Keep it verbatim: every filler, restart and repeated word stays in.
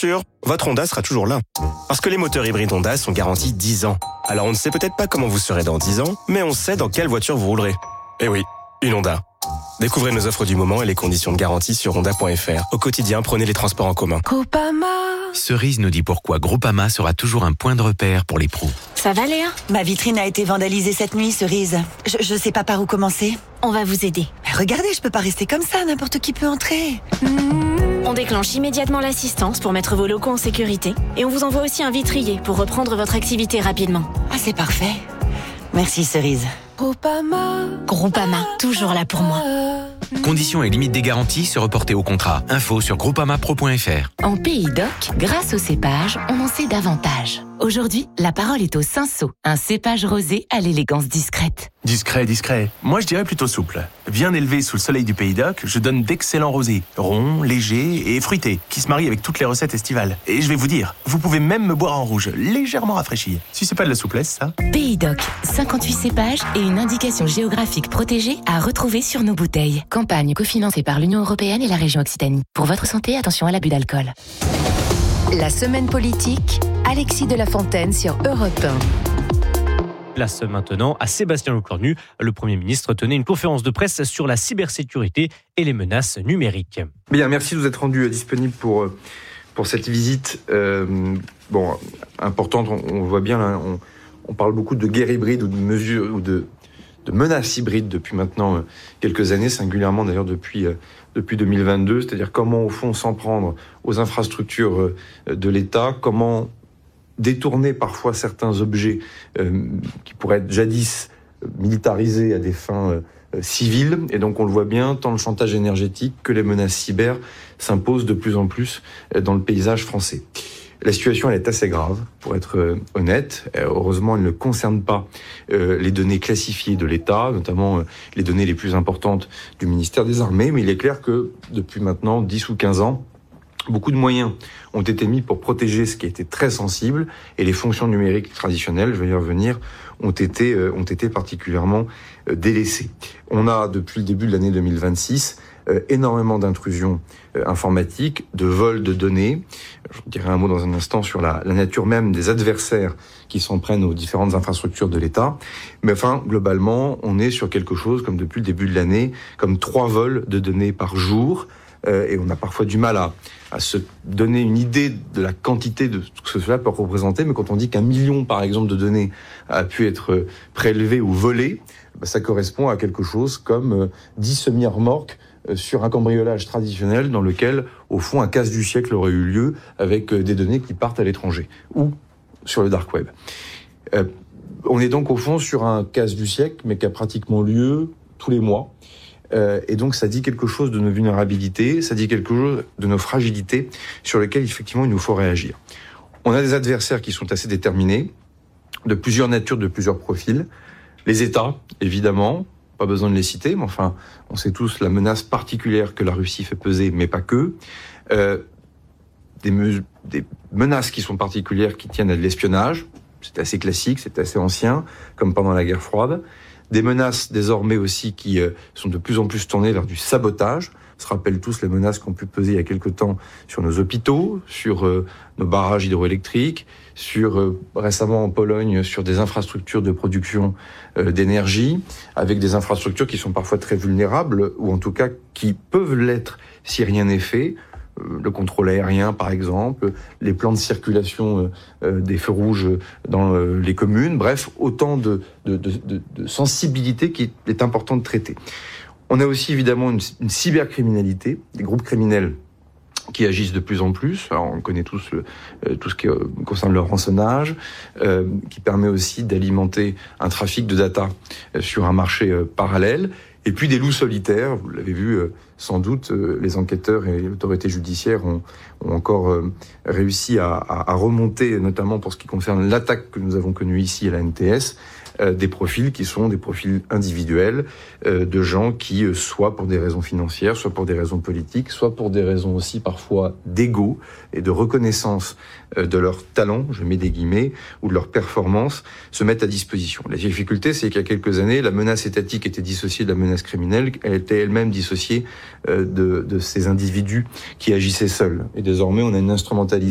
sûr, votre Honda sera toujours là. Parce que les moteurs hybrides Honda sont garantis dix ans. Alors on ne sait peut-être pas comment vous serez dans dix ans, mais on sait dans quelle voiture vous roulerez. Eh oui, une Honda. Découvrez nos offres du moment et les conditions de garantie sur honda point f r. Au quotidien, prenez les transports en commun. Groupama. Cerise nous dit pourquoi Groupama sera toujours un point de repère pour les pros. Ça va, Léa? Ma vitrine a été vandalisée cette nuit, Cerise. Je, je sais pas par où commencer. On va vous aider. Mais regardez, je peux pas rester comme ça, n'importe qui peut entrer. Mmh. On déclenche immédiatement l'assistance pour mettre vos locaux en sécurité. Et on vous envoie aussi un vitrier pour reprendre votre activité rapidement. Ah, c'est parfait. Merci, Cerise. Groupama. Groupama, toujours là pour moi. Conditions et limites des garanties se reporter au contrat. Info sur groupama pro point f r. En Pays d'Oc, grâce au cépage, on en sait davantage. Aujourd'hui, la parole est au Cinsault, un cépage rosé à l'élégance discrète. Discret, discret. Moi, je dirais plutôt souple. Bien élevé sous le soleil du Pays d'Oc, je donne d'excellents rosés, ronds, légers et fruités, qui se marient avec toutes les recettes estivales. Et je vais vous dire, vous pouvez même me boire en rouge, légèrement rafraîchi. Si c'est pas de la souplesse, ça. Pays d'Oc, cinquante-huit cépages et une indication géographique protégée à retrouver sur nos bouteilles. Campagne cofinancée par l'Union européenne et la région Occitanie. Pour votre santé, attention à l'abus d'alcool. La semaine politique, Alexis de la Fontaine sur Europe un. Place maintenant à Sébastien Lecornu. Le Premier ministre tenait une conférence de presse sur la cybersécurité et les menaces numériques. Bien, merci de vous être rendu disponible pour, pour cette visite euh, bon, importante. On, on voit bien, là, on, on parle beaucoup de guerre hybride ou de mesures ou de, de menaces hybrides depuis maintenant quelques années, singulièrement d'ailleurs depuis, depuis deux mille vingt-deux. C'est-à-dire comment, au fond, s'en prendre aux infrastructures de l'État, comment détourner parfois certains objets euh, qui pourraient être jadis militarisés à des fins euh, civiles. Et donc on le voit bien, tant le chantage énergétique que les menaces cyber s'imposent de plus en plus euh, dans le paysage français. La situation, elle est assez grave, pour être euh, honnête. Euh, heureusement, elle ne concerne pas euh, les données classifiées de l'État, notamment euh, les données les plus importantes du ministère des Armées. Mais il est clair que depuis maintenant dix ou quinze ans, beaucoup de moyens ont été mis pour protéger ce qui était très sensible et les fonctions numériques traditionnelles, je vais y revenir, ont été, euh, ont été particulièrement euh, délaissées. On a, depuis le début de l'année deux mille vingt-six, euh, énormément d'intrusions euh, informatiques, de vols de données. Je vous dirai un mot dans un instant sur la, la nature même des adversaires qui s'en prennent aux différentes infrastructures de l'État. Mais enfin, globalement, on est sur quelque chose, comme depuis le début de l'année, comme trois vols de données par jour. Euh, et on a parfois du mal à, à se donner une idée de la quantité de ce que cela peut représenter, mais quand on dit qu'un million, par exemple, de données a pu être prélevées ou volées, bah, ça correspond à quelque chose comme euh, dix semi-remorques euh, sur un cambriolage traditionnel dans lequel, au fond, un casse du siècle aurait eu lieu avec euh, des données qui partent à l'étranger ou sur le dark web. Euh, on est donc, au fond, sur un casse du siècle, mais qui a pratiquement lieu tous les mois. Euh, et donc, ça dit quelque chose de nos vulnérabilités, ça dit quelque chose de nos fragilités sur lesquelles, effectivement, il nous faut réagir. On a des adversaires qui sont assez déterminés, de plusieurs natures, de plusieurs profils. Les États, évidemment, pas besoin de les citer, mais enfin, on sait tous la menace particulière que la Russie fait peser, mais pas que. Euh, des, me- des menaces qui sont particulières, qui tiennent à de l'espionnage, c'est assez classique, c'est assez ancien, comme pendant la guerre froide. Des menaces désormais aussi qui euh, sont de plus en plus tournées vers du sabotage. On se rappelle tous les menaces qui ont pu peser il y a quelque temps sur nos hôpitaux, sur euh, nos barrages hydroélectriques, sur euh, récemment en Pologne sur des infrastructures de production euh, d'énergie, avec des infrastructures qui sont parfois très vulnérables, ou en tout cas qui peuvent l'être si rien n'est fait. Le contrôle aérien, par exemple, les plans de circulation euh, des feux rouges dans euh, les communes, bref, autant de, de, de, de, de sensibilité qui est important de traiter. On a aussi évidemment une, une cybercriminalité, des groupes criminels qui agissent de plus en plus. Alors, on connaît tous le, euh, tout ce qui euh, concerne le rançonnage, euh, qui permet aussi d'alimenter un trafic de data euh, sur un marché euh, parallèle. Et puis des loups solitaires, vous l'avez vu euh, sans doute, euh, les enquêteurs et l'autorité judiciaire ont, ont encore euh, réussi à, à, à remonter, notamment pour ce qui concerne l'attaque que nous avons connue ici à la N T S, euh, des profils qui sont des profils individuels, euh, de gens qui, euh, soit pour des raisons financières, soit pour des raisons politiques, soit pour des raisons aussi parfois d'ego et de reconnaissance euh, de leur talent, je mets des guillemets, ou de leur performance, se mettent à disposition. La difficulté, c'est qu'il y a quelques années, la menace étatique était dissociée de la menace criminelle, elle était elle-même dissociée euh, de, de ces individus qui agissaient seuls. Et désormais, on a une instrumentalisation